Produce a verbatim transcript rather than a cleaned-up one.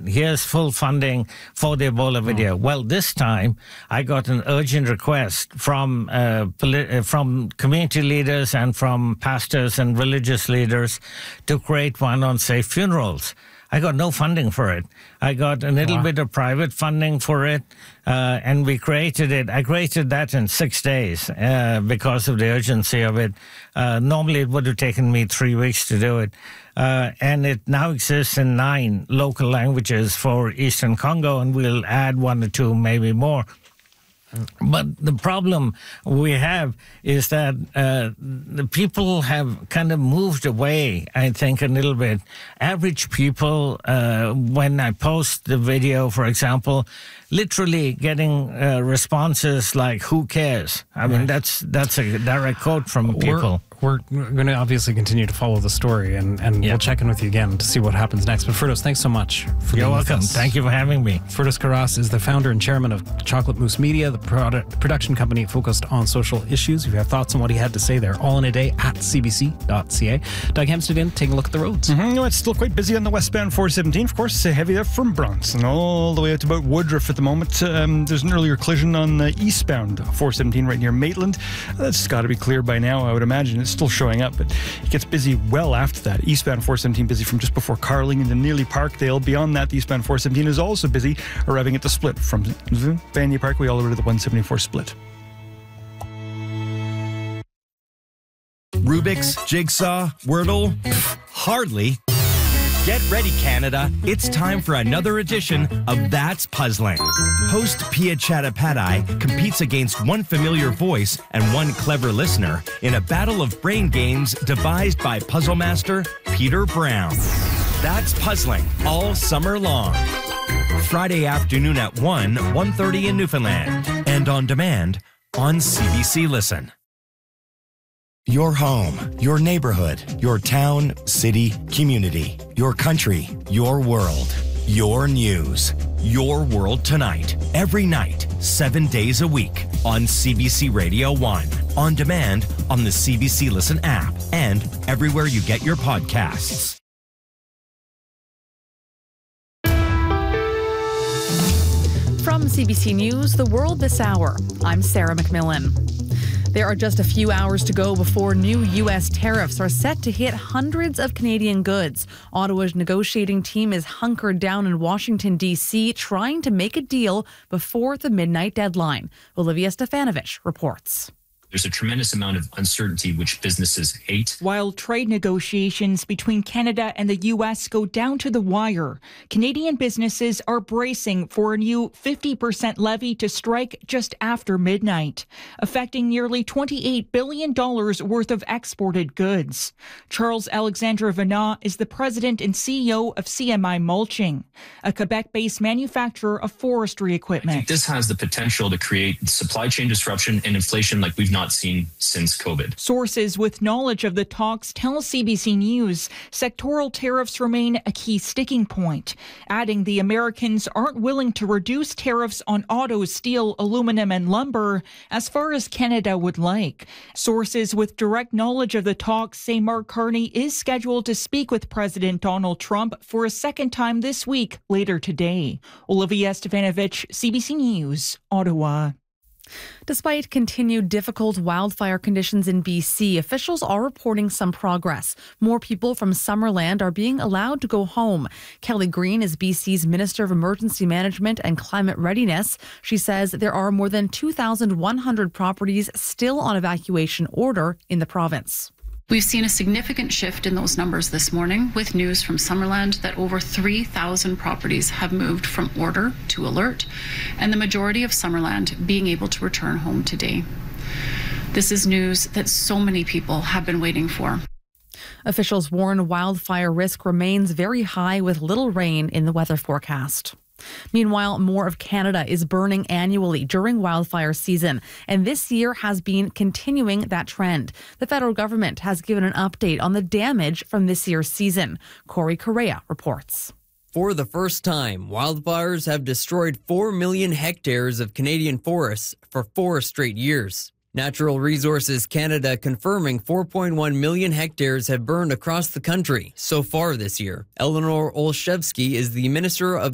here's full funding for the Ebola video. Oh. Well, this time I got an urgent request from uh, poli- from community leaders and from pastors and religious leaders to create one on safe funerals. I got no funding for it. I got a little wow. bit of private funding for it, uh, and we created it. I created that in six days uh, because of the urgency of it. Uh, normally, it would have taken me three weeks to do it. Uh, and it now exists in nine local languages for Eastern Congo, and we'll add one or two, maybe more. But the problem we have is that uh, the people have kind of moved away, I think, a little bit. Average people, uh, when I post the video, for example, literally getting uh, responses like, who cares? I mean, right. that's that's a direct quote from people. We're, we're going to obviously continue to follow the story, and, and yep. we'll check in with you again to see what happens next. But Firdaus, thanks so much for You're being welcome. with us. Thank you for having me. Firdaus Kharas is the founder and chairman of Chocolate Mousse Media, the product, production company focused on social issues. If you have thoughts on what he had to say, they're all in a day at c b c dot c a. Doug Hempstead in, taking a look at the roads. Mm-hmm. No, it's still quite busy on the westbound four seventeen. Of course, it's heavy there from Bronson all the way out to about Woodruff at the moment. Um, there's an earlier collision on the eastbound four seventeen right near Maitland. That's got to be clear by now, I would imagine. It's still showing up, but it gets busy well after that. Eastbound four seventeen busy from just before Carling into nearly Parkdale. Beyond that, the eastbound four seventeen is also busy, arriving at the split from Vanier Parkway all the way to the one seventy-four split. Rubik's, Jigsaw, Wordle? Pfft, hardly. Get ready, Canada. It's time for another edition of That's Puzzling. Host Pia Chattopadhyay competes against one familiar voice and one clever listener in a battle of brain games devised by puzzle master Peter Brown. That's Puzzling all summer long. Friday afternoon at one, one thirty in Newfoundland. And on demand on C B C Listen. Your home, your neighborhood, your town, city, community, your country, your world, your news, your world tonight, every night, seven days a week on C B C Radio one, on demand on the C B C Listen app, and everywhere you get your podcasts. From C B C News, The World This Hour, I'm Sarah McMillan. There are just a few hours to go before new U S tariffs are set to hit hundreds of Canadian goods. Ottawa's negotiating team is hunkered down in Washington, D C, trying to make a deal before the midnight deadline. Olivia Stefanovic reports. There's a tremendous amount of uncertainty, which businesses hate. While trade negotiations between Canada and the U S go down to the wire, Canadian businesses are bracing for a new fifty percent levy to strike just after midnight, affecting nearly twenty-eight billion dollars worth of exported goods. Charles Alexandre Venat is the president and C E O of C M I Mulching, a Quebec-based manufacturer of forestry equipment. I think this has the potential to create supply chain disruption and inflation like we've not seen since COVID. Sources with knowledge of the talks tell C B C News sectoral tariffs remain a key sticking point, adding the Americans aren't willing to reduce tariffs on auto, steel, aluminum, and lumber as far as Canada would like. Sources with direct knowledge of the talks say Mark Carney is scheduled to speak with President Donald Trump for a second time this week, later today. Olivia Stefanovic, C B C News, Ottawa. Despite continued difficult wildfire conditions in B C, officials are reporting some progress. More people from Summerland are being allowed to go home. Kelly Green is B C's Minister of Emergency Management and Climate Readiness. She says there are more than two thousand one hundred properties still on evacuation order in the province. We've seen a significant shift in those numbers this morning with news from Summerland that over three thousand properties have moved from order to alert, and the majority of Summerland being able to return home today. This is news that so many people have been waiting for. Officials warn wildfire risk remains very high with little rain in the weather forecast. Meanwhile, more of Canada is burning annually during wildfire season, and this year has been continuing that trend. The federal government has given an update on the damage from this year's season. Corey Correa reports. For the first time, wildfires have destroyed four million hectares of Canadian forests for four straight years. Natural Resources Canada confirming four point one million hectares have burned across the country so far this year. Eleanor Olszewski is the Minister of